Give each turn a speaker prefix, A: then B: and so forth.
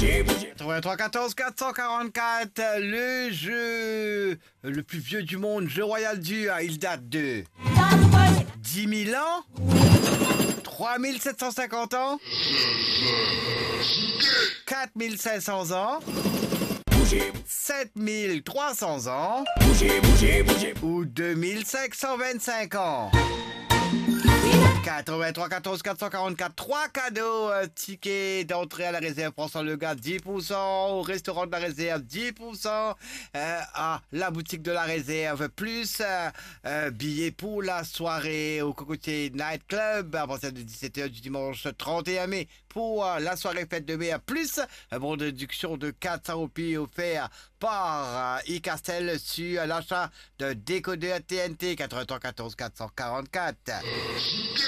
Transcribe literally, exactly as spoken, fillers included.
A: quatre-vingt-trois quatorze quatre cent quarante-quatre, le jeu le plus vieux du monde, jeu royal dur, il date de dix mille ans, trois mille sept cent cinquante ans, quatre mille cinq cents ans, sept mille trois cents ans ou deux mille cinq cent vingt-cinq ans. quatre-vingt-trois quatorze quatre cent quarante-quatre, trois cadeaux, un ticket d'entrée à la réserve François Legas, dix pour cent, au restaurant de la réserve, dix pour cent, euh, à la boutique de la réserve, plus euh, euh, billets pour la soirée au Cocotier Night Club à partir de dix-sept heures du dimanche trente et un mai pour euh, la soirée fête de mai, plus un bon de réduction de quatre cents roupies offert par euh, iCastel sur l'achat de décodeur T N T. Quatre-vingt-trois quatorze quatre cent quarante-quatre.